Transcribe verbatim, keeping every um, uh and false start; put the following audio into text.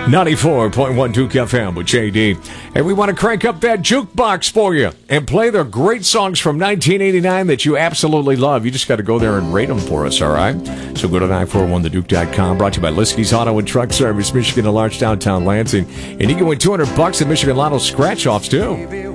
ninety-four point one Duke F M with J D. And we want to crank up that jukebox for you and play the great songs from nineteen eighty-nine that you absolutely love. You just got to go there and rate them for us, all right? So go to nine four one the duke dot com. Brought to you by Liskey's Auto and Truck Service, Michigan and Large Downtown Lansing. And you can win two hundred bucks in Michigan Lotto scratch-offs, too.